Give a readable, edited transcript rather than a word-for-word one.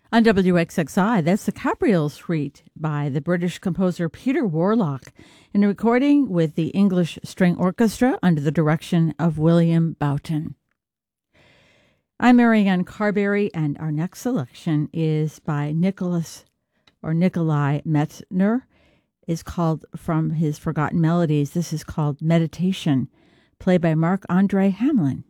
On WXXI, that's the Cabriel Suite by the British composer Peter Warlock in a recording with the English String Orchestra under the direction of William Boughton. I'm Marianne Carberry, and our next selection is by Nikolai Metzner. It's called From His Forgotten Melodies. This is called Meditation, played by Mark Andre Hamlin.